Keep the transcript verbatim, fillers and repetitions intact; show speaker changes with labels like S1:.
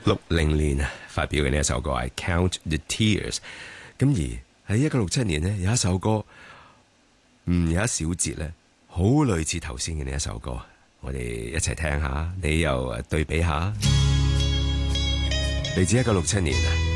S1: 六零年啊發表嘅呢一首歌係《Count the Tears》。咁而喺一九六七年呢，有一首歌，嗯，有一小節咧，好類似頭先嘅呢一首歌，我哋一齊聽下，你又對比下，嚟自一九六七年啊。